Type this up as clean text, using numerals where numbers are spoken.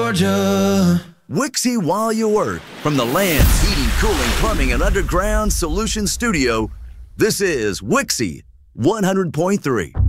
Georgia. Wixie while you work. From the Land's Heating, Cooling, Plumbing, and Underground Solutions Studio, this is Wixie 100.3.